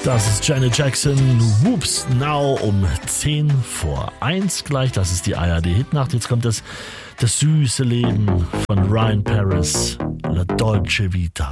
Das ist Janet Jackson, Whoops Now um 10:10 gleich. Das ist die ARD-Hitnacht. Jetzt kommt das süße Leben von Ryan Paris, La Dolce Vita.